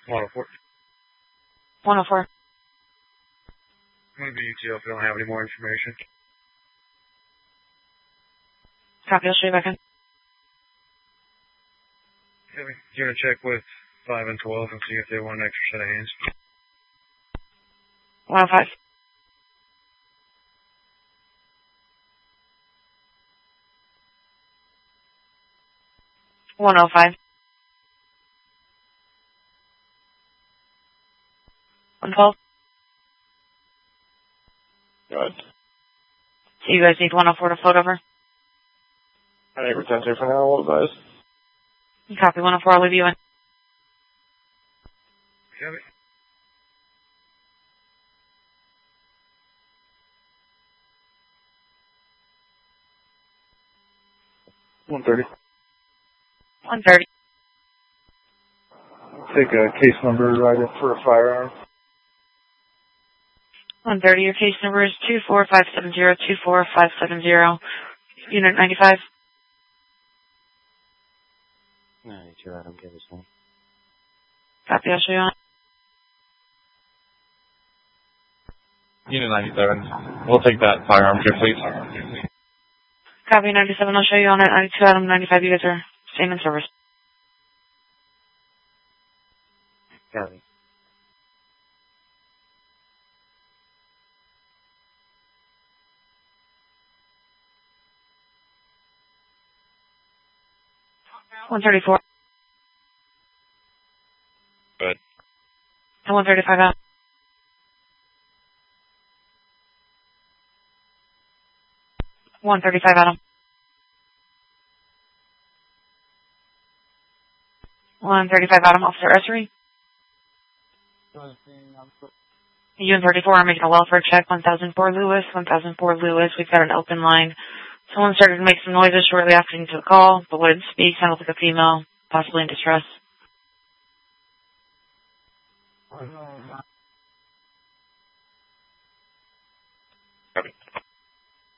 104. 104. I'm going to be ETO if you don't have any more information. Copy, I'll show you back in. Okay, you're going to check with 5 and 12 and see if they want an extra set of hands. 105. 105. 112. Good. So you guys need 104 to float over? I think we're 10 for now, we'll advise. Copy, 104, I'll leave you in. Copy. $130. 130. Take a case number right in for a firearm. 130, your case number is 24570-24570. Unit 95. 92, Adam, give us one. Copy, I'll show you on. Unit 97. We'll take that firearm here, please. Copy, 97, I'll show you on it. 92, Adam, 95, you guys are staying in service. Copy. $134. Good. And $135 out. $135 Adam. $135 Adam, Officer Essery. You and 34 are making a welfare check. 1004 Lewis. 1004 Lewis. We've got an open line. Someone started to make some noises shortly after into the call, but wouldn't speak. Sounded like a female, possibly in distress.